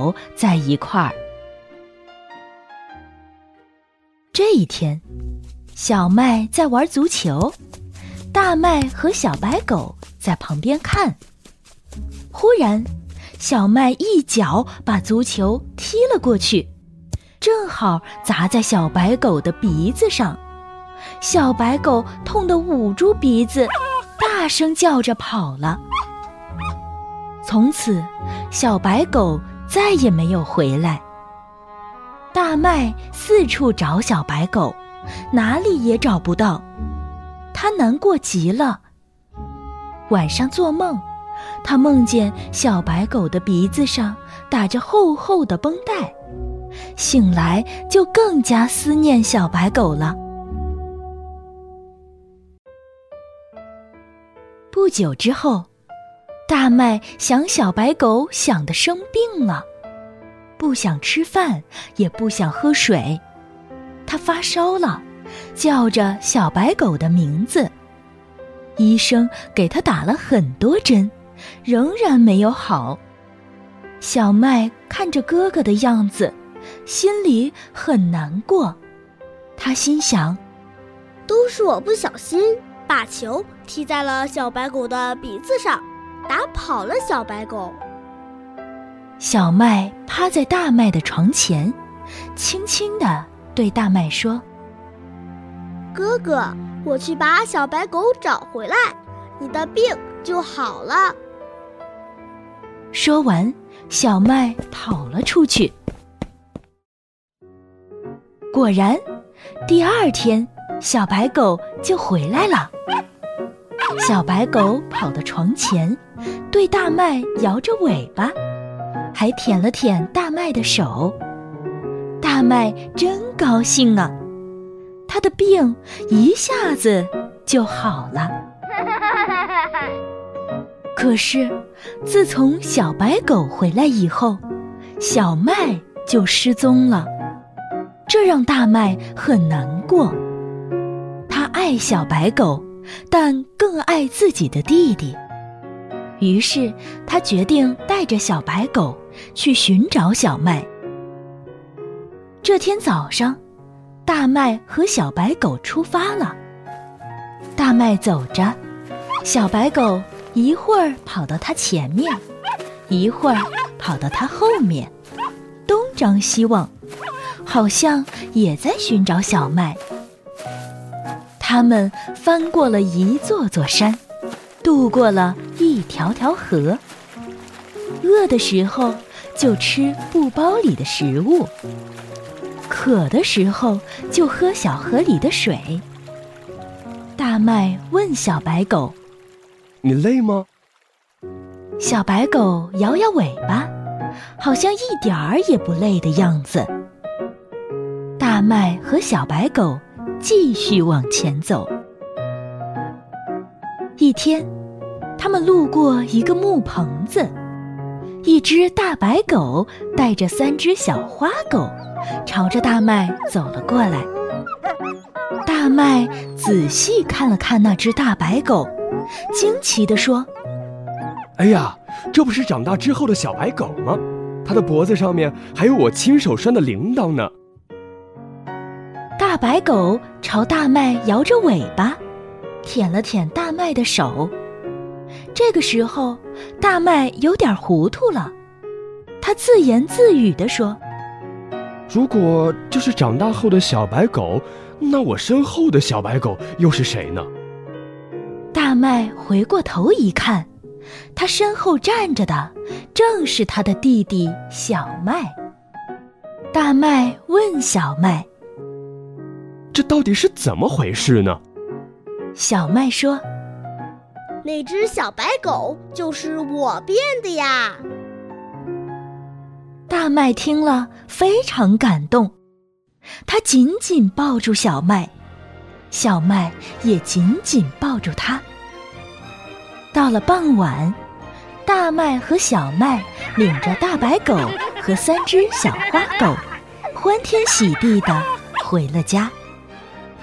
狗在一块儿。这一天，小麦在玩足球，大麦和小白狗在旁边看。忽然，小麦一脚把足球踢了过去，正好砸在小白狗的鼻子上。小白狗痛得捂住鼻子，大声叫着跑了。从此，小白狗再也没有回来。大麦四处找小白狗，哪里也找不到，他难过极了。晚上做梦，他梦见小白狗的鼻子上打着厚厚的绷带，醒来就更加思念小白狗了。不久之后，大麦想小白狗想得生病了，不想吃饭，也不想喝水。他发烧了，叫着小白狗的名字。医生给他打了很多针，仍然没有好。小麦看着哥哥的样子，心里很难过。他心想， 都是我不小心把球踢在了小白狗的鼻子上，打跑了小白狗。 小麦趴在大麦的床前，轻轻地对大麦说： 哥哥，我去把小白狗找回来，你的病就好了。 说完，小麦跑了出去。果然，第二天小白狗就回来了。小白狗跑到床前，对大麦摇着尾巴，还舔了舔大麦的手。大麦真高兴啊，他的病一下子就好了。可是，自从小白狗回来以后，小麦就失踪了，这让大麦很难过。他爱小白狗，但更爱自己的弟弟。于是，他决定带着小白狗去寻找小麦。这天早上，大麦和小白狗出发了。大麦走着，小白狗一会儿跑到他前面，一会儿跑到他后面，东张西望，好像也在寻找小麦。他们翻过了一座座山，渡过了一条条河。饿的时候就吃布包里的食物，渴的时候就喝小河里的水。大麦问小白狗： 你累吗？ 小白狗摇摇尾巴，好像一点儿也不累的样子。大麦和小白狗继续往前走。一天，他们路过一个木棚子，一只大白狗带着3只小花狗朝着大麦走了过来。大麦仔细看了看那只大白狗，惊奇地说： 哎呀，这不是长大之后的小白狗吗？它的脖子上面还有我亲手拴的铃铛呢。 大白狗朝大麦摇着尾巴，舔了舔大麦的手。这个时候，大麦有点糊涂了，他自言自语地说： 如果这是长大后的小白狗，那我身后的小白狗又是谁呢？ 大麦回过头一看，他身后站着的正是他的弟弟小麦。大麦问小麦： 这到底是怎么回事呢？ 小麦说： 那只小白狗就是我变的呀。 大麦听了非常感动，他紧紧抱住小麦，小麦也紧紧抱住他。到了傍晚，大麦和小麦领着大白狗和3只小花狗，欢天喜地地回了家。